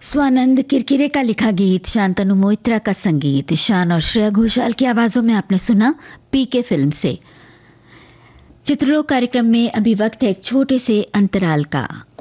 स्वानंद किरकिरे का लिखा गीत, शांतनु मोइत्रा का संगीत, ईशान और श्रेया घोषाल की आवाज़ों में आपने सुना पीके फिल्म से। चित्रलोक कार्यक्रम में अभी वक्त है एक छोटे से अंतराल का।